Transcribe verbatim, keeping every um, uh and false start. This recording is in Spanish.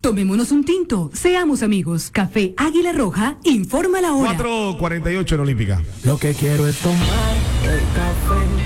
Tomémonos un tinto, seamos amigos. Café Águila Roja, informa la hora. cuatro cuarenta y ocho en Olímpica. Lo que quiero es tomar el café